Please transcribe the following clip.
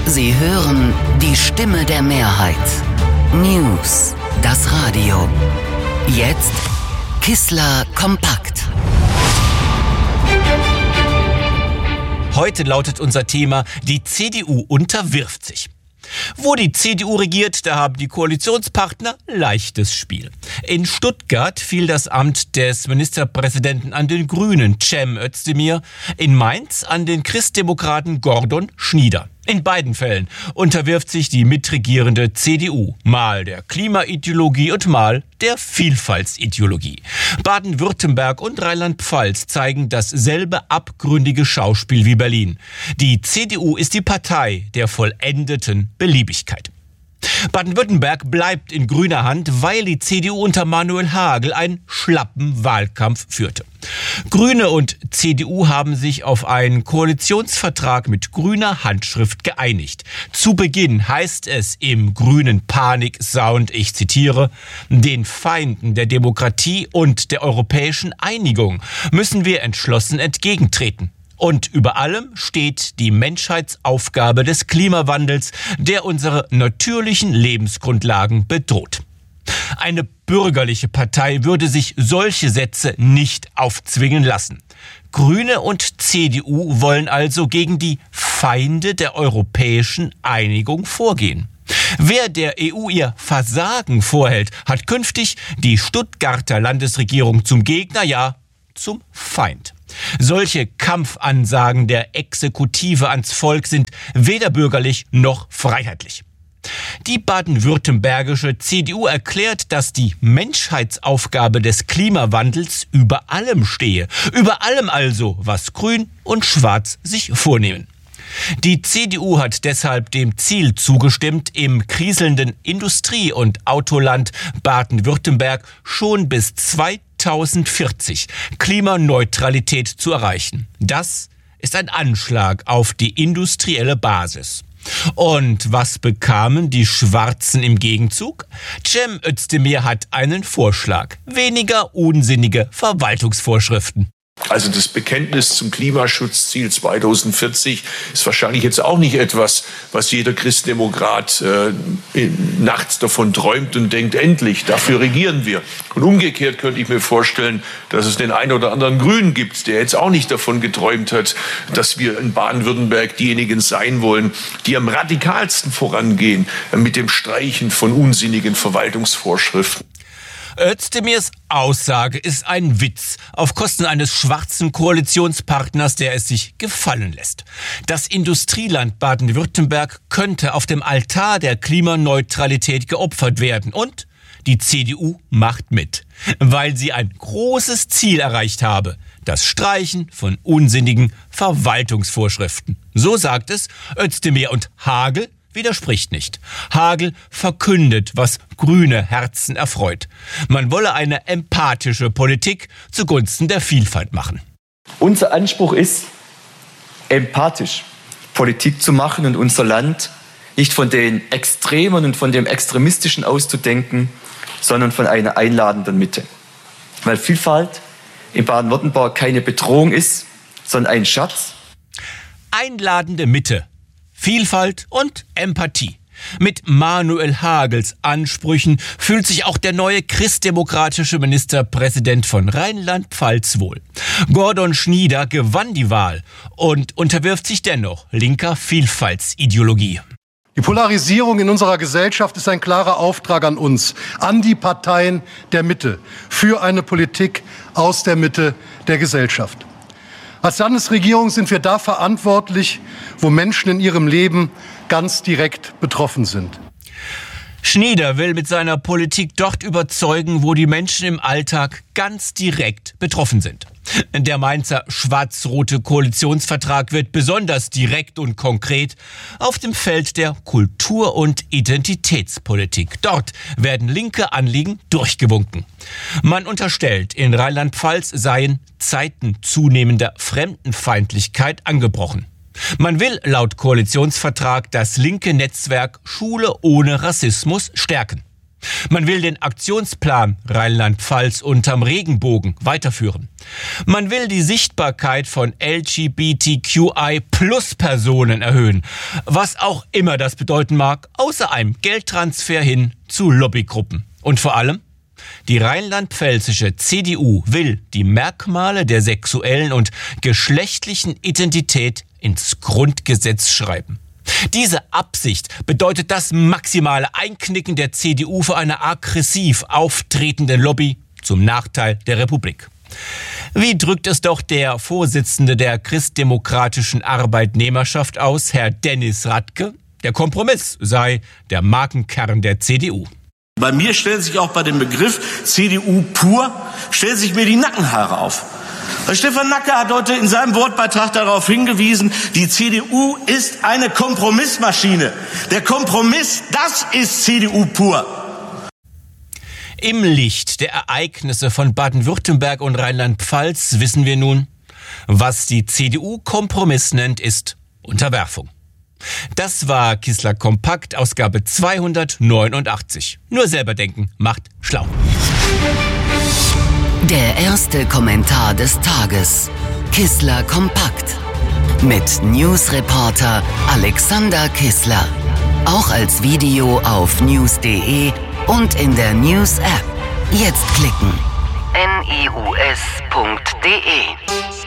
Sie hören die Stimme der Mehrheit. News, das Radio. Jetzt Kissler kompakt. Heute lautet unser Thema: Die CDU unterwirft sich. Wo die CDU regiert, da haben die Koalitionspartner leichtes Spiel. In Stuttgart fiel das Amt des Ministerpräsidenten an den Grünen, Cem Özdemir, in Mainz an den Christdemokraten Gordon Schnieder. In beiden Fällen unterwirft sich die mitregierende CDU mal der Klimaideologie und mal der Vielfaltsideologie. Baden-Württemberg und Rheinland-Pfalz zeigen dasselbe abgründige Schauspiel wie Berlin. Die CDU ist die Partei der vollendeten Beliebigkeit. Baden-Württemberg bleibt in grüner Hand, weil die CDU unter Manuel Hagel einen schlappen Wahlkampf führte. Grüne und CDU haben sich auf einen Koalitionsvertrag mit grüner Handschrift geeinigt. Zu Beginn heißt es im grünen Paniksound, ich zitiere: Den Feinden der Demokratie und der europäischen Einigung müssen wir entschlossen entgegentreten. Und über allem steht die Menschheitsaufgabe des Klimawandels, der unsere natürlichen Lebensgrundlagen bedroht. Eine bürgerliche Partei würde sich solche Sätze nicht aufzwingen lassen. Grüne und CDU wollen also gegen die Feinde der europäischen Einigung vorgehen. Wer der EU ihr Versagen vorhält, hat künftig die Stuttgarter Landesregierung zum Gegner, ja, zum Feind. Solche Kampfansagen der Exekutive ans Volk sind weder bürgerlich noch freiheitlich. Die baden-württembergische CDU erklärt, dass die Menschheitsaufgabe des Klimawandels über allem stehe. Über allem also, was Grün und Schwarz sich vornehmen. Die CDU hat deshalb dem Ziel zugestimmt, im kriselnden Industrie- und Autoland Baden-Württemberg schon bis 2040 Klimaneutralität zu erreichen. Das ist ein Anschlag auf die industrielle Basis. Und was bekamen die Schwarzen im Gegenzug? Cem Özdemir hat einen Vorschlag: weniger unsinnige Verwaltungsvorschriften. Also das Bekenntnis zum Klimaschutzziel 2040 ist wahrscheinlich jetzt auch nicht etwas, was jeder Christdemokrat nachts davon träumt und denkt, endlich, dafür regieren wir. Und umgekehrt könnte ich mir vorstellen, dass es den einen oder anderen Grünen gibt, der jetzt auch nicht davon geträumt hat, dass wir in Baden-Württemberg diejenigen sein wollen, die am radikalsten vorangehen mit dem Streichen von unsinnigen Verwaltungsvorschriften. Özdemirs Aussage ist ein Witz auf Kosten eines schwarzen Koalitionspartners, der es sich gefallen lässt. Das Industrieland Baden-Württemberg könnte auf dem Altar der Klimaneutralität geopfert werden. Und die CDU macht mit, weil sie ein großes Ziel erreicht habe: das Streichen von unsinnigen Verwaltungsvorschriften. So sagt es Özdemir, und Hagel widerspricht nicht. Hagel verkündet, was grüne Herzen erfreut. Man wolle eine empathische Politik zugunsten der Vielfalt machen. Unser Anspruch ist, empathisch Politik zu machen und unser Land nicht von den Extremen und von dem Extremistischen auszudenken, sondern von einer einladenden Mitte. Weil Vielfalt in Baden-Württemberg keine Bedrohung ist, sondern ein Schatz. Einladende Mitte, Vielfalt und Empathie. Mit Manuel Hagels Ansprüchen fühlt sich auch der neue christdemokratische Ministerpräsident von Rheinland-Pfalz wohl. Gordon Schnieder gewann die Wahl und unterwirft sich dennoch linker Vielfaltsideologie. Die Polarisierung in unserer Gesellschaft ist ein klarer Auftrag an uns, an die Parteien der Mitte, für eine Politik aus der Mitte der Gesellschaft. Als Landesregierung sind wir da verantwortlich, wo Menschen in ihrem Leben ganz direkt betroffen sind. Schnieder will mit seiner Politik dort überzeugen, wo die Menschen im Alltag ganz direkt betroffen sind. Der Mainzer schwarz-rote Koalitionsvertrag wird besonders direkt und konkret auf dem Feld der Kultur- und Identitätspolitik. Dort werden linke Anliegen durchgewunken. Man unterstellt, in Rheinland-Pfalz seien Zeiten zunehmender Fremdenfeindlichkeit angebrochen. Man will laut Koalitionsvertrag das linke Netzwerk Schule ohne Rassismus stärken. Man will den Aktionsplan Rheinland-Pfalz unterm Regenbogen weiterführen. Man will die Sichtbarkeit von LGBTQI-Plus-Personen erhöhen, was auch immer das bedeuten mag, außer einem Geldtransfer hin zu Lobbygruppen. Und vor allem, die rheinland-pfälzische CDU will die Merkmale der sexuellen und geschlechtlichen Identität ins Grundgesetz schreiben. Diese Absicht bedeutet das maximale Einknicken der CDU für eine aggressiv auftretende Lobby zum Nachteil der Republik. Wie drückt es doch der Vorsitzende der christdemokratischen Arbeitnehmerschaft aus, Herr Dennis Radke? Der Kompromiss sei der Markenkern der CDU. Bei mir stellt sich auch bei dem Begriff CDU pur, stellt sich mir die Nackenhaare auf. Weil Stefan Nacke hat heute in seinem Wortbeitrag darauf hingewiesen, die CDU ist eine Kompromissmaschine. Der Kompromiss, das ist CDU pur. Im Licht der Ereignisse von Baden-Württemberg und Rheinland-Pfalz wissen wir nun, was die CDU Kompromiss nennt, ist Unterwerfung. Das war Kissler Kompakt, Ausgabe 289. Nur selber denken macht schlau. Der erste Kommentar des Tages. Kissler Kompakt. Mit Newsreporter Alexander Kissler. Auch als Video auf news.de und in der News-App. Jetzt klicken. news.de